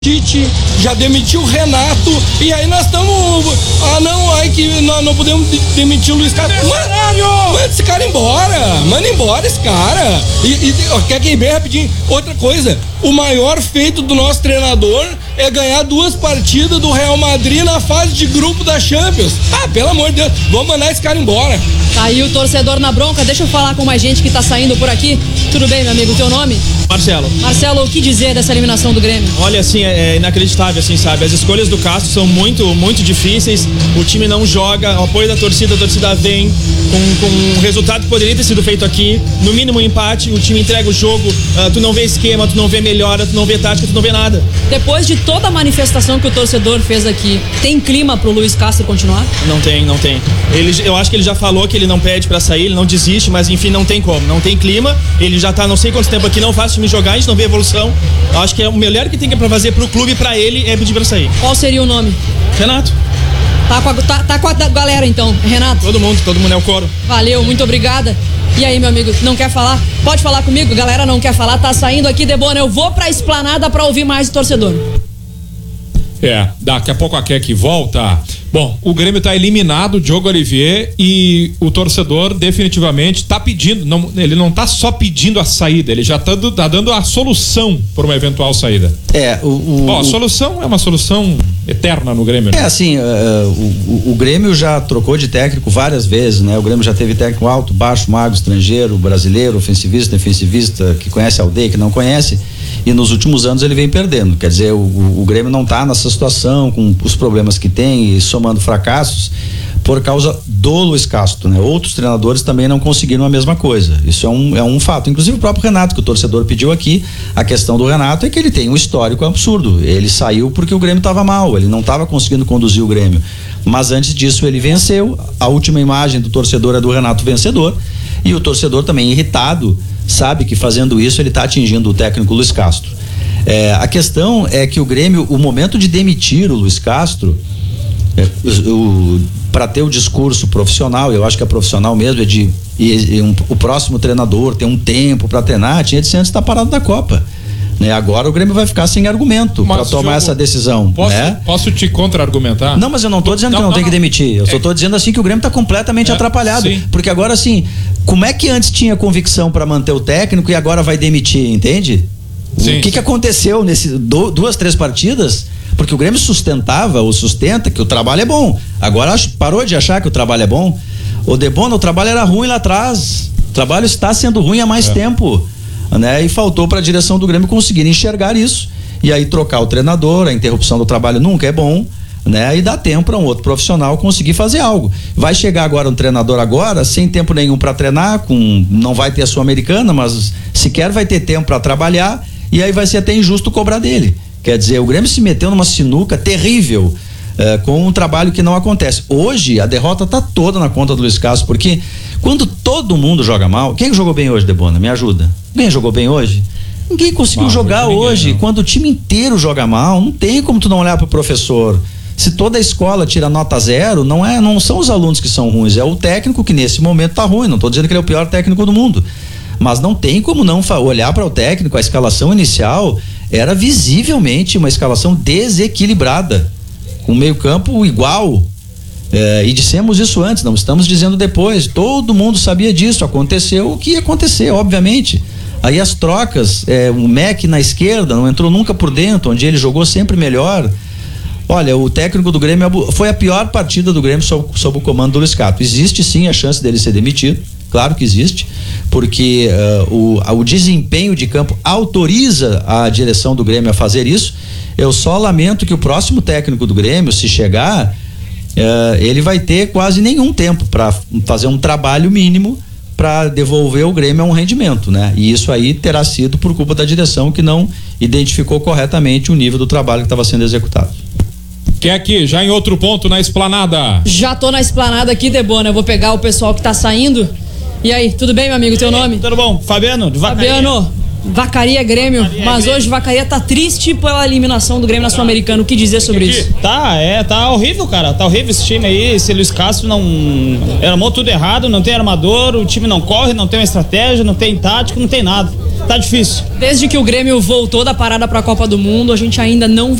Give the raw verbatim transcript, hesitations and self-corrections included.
Tite, já demitiu o Renato, e aí nós estamos. Ah, não, aí que nós não podemos de- demitir o Luiz Castro. Manda, manda esse cara embora, manda embora esse cara. E, e ó, quer que ir bem rapidinho? Outra coisa, o maior feito do nosso treinador é ganhar duas partidas do Real Madrid na fase de grupo da Champions. Ah, pelo amor de Deus, vamos mandar esse cara embora. Tá aí o torcedor na bronca, deixa eu falar com mais gente que tá saindo por aqui. Tudo bem, meu amigo, teu nome? Marcelo. Marcelo, o que dizer dessa eliminação do Grêmio? Olha, assim, é inacreditável, assim, sabe? As escolhas do Castro são muito, muito difíceis. O time não joga, o apoio da torcida, a torcida vem com, com um resultado que poderia ter sido feito aqui. No mínimo um empate, o time entrega o jogo, uh, tu não vê esquema, tu não vê melhora, tu não vê tática, tu não vê nada. Depois de toda a manifestação que o torcedor fez aqui, tem clima pro Luiz Castro continuar? Não tem, não tem. Ele, eu acho que ele já falou que ele não pede pra sair, ele não desiste, mas enfim, não tem como. Não tem clima, ele já tá não sei quanto tempo aqui, não faz o time jogar, a gente não vê evolução. Eu acho que é o melhor que tem pra fazer pro clube e pra ele é pedir pra sair. Qual seria o nome? Renato. Tá com a, tá, tá com a galera então, Renato? Todo mundo, todo mundo é o coro. Valeu, muito obrigada. E aí, meu amigo, não quer falar? Pode falar comigo, galera não quer falar, tá saindo aqui, Debona, eu vou pra esplanada pra ouvir mais o torcedor. É, daqui a pouco a Kek volta. Bom, o Grêmio tá eliminado, Diogo Olivier, e o torcedor definitivamente tá pedindo, não, ele não tá só pedindo a saída, ele já tá, tá dando a solução para uma eventual saída. É, o, o, Bom, a solução é uma solução eterna no Grêmio, né? É assim, uh, o, o Grêmio já trocou de técnico várias vezes, né? O Grêmio já teve técnico alto, baixo, magro, estrangeiro, brasileiro, ofensivista, defensivista, que conhece a aldeia, que não conhece, e nos últimos anos ele vem perdendo. Quer dizer, o, o Grêmio não tá nessa situação, com os problemas que tem e somando fracassos por causa do Luiz Castro, né? Outros treinadores também não conseguiram a mesma coisa. Isso é um, é um fato. Inclusive o próprio Renato, que o torcedor pediu aqui, a questão do Renato é que ele tem um histórico absurdo. Ele saiu porque o Grêmio estava mal, ele não estava conseguindo conduzir o Grêmio. Mas antes disso ele venceu. A última imagem do torcedor é do Renato vencedor. E o torcedor também irritado sabe que fazendo isso ele está atingindo o técnico Luiz Castro. É, a questão é que o Grêmio, o momento de demitir o Luiz Castro, é, para ter o discurso profissional, eu acho que é profissional mesmo, é de e, e um, o próximo treinador tem um tempo para treinar, tinha de ser antes estar parado da Copa. Né? Agora o Grêmio vai ficar sem argumento para tomar Diogo, essa decisão. Posso, né? posso te contra-argumentar? Não, mas eu não estou dizendo não, que não, não tem não. que demitir. Eu é. só estou dizendo assim que o Grêmio está completamente é, atrapalhado. Sim. Porque agora assim, como é que antes tinha convicção para manter o técnico e agora vai demitir, entende? Sim. O que que aconteceu nesse do, duas, três partidas? Porque o Grêmio sustentava ou sustenta que o trabalho é bom. Agora parou de achar que o trabalho é bom. O Debona, o trabalho era ruim lá atrás. O trabalho está sendo ruim há mais é. tempo. Né? E faltou para a direção do Grêmio conseguir enxergar isso. E aí trocar o treinador, a interrupção do trabalho nunca é bom. Né? E dá tempo para um outro profissional conseguir fazer algo. Vai chegar agora um treinador agora, sem tempo nenhum para treinar, com, não vai ter a Sul-Americana, mas sequer vai ter tempo para trabalhar. E aí vai ser até injusto cobrar dele. Quer dizer, o Grêmio se meteu numa sinuca terrível, eh, com um trabalho que não acontece. Hoje a derrota tá toda na conta do Luiz Castro, porque quando todo mundo joga mal, quem jogou bem hoje, Debona? Me ajuda. Quem jogou bem hoje? Ninguém conseguiu ah, jogar ninguém, hoje. Não. Quando o time inteiro joga mal, não tem como tu não olhar pro professor. Se toda a escola tira nota zero, não é, não são os alunos que são ruins, é o técnico que nesse momento tá ruim. Não tô dizendo que ele é o pior técnico do mundo. Mas não tem como não olhar para o técnico, a escalação inicial era visivelmente uma escalação desequilibrada, com meio campo igual, é, e dissemos isso antes, não estamos dizendo depois, todo mundo sabia disso, aconteceu o que ia acontecer, obviamente. Aí as trocas, é, o Mac na esquerda não entrou nunca por dentro, onde ele jogou sempre melhor. Olha, o técnico do Grêmio foi a pior partida do Grêmio sob, sob o comando do Luiz Castro. Existe sim a chance dele ser demitido, claro que existe, porque uh, o, o desempenho de campo autoriza a direção do Grêmio a fazer isso. Eu só lamento que o próximo técnico do Grêmio, se chegar, uh, ele vai ter quase nenhum tempo para fazer um trabalho mínimo para devolver o Grêmio a um rendimento, né? E isso aí terá sido por culpa da direção que não identificou corretamente o nível do trabalho que estava sendo executado. Quer aqui, já em outro ponto na esplanada. Já tô na esplanada aqui, Debona, eu vou pegar o pessoal que tá saindo. E aí, tudo bem, meu amigo, teu nome? Tudo bom, Fabiano, de Vacaria. Fabiano, Vacaria Grêmio, Vacaria mas Grêmio. hoje Vacaria tá triste pela eliminação do Grêmio na Sul-Americana. O que dizer sobre isso? Tá, é, tá horrível, cara. Tá horrível esse time aí. Esse Luiz Castro não. Armou tudo errado, não tem armador, o time não corre, não tem uma estratégia, não tem tático, não tem nada. Tá difícil. Desde que o Grêmio voltou da parada pra Copa do Mundo, a gente ainda não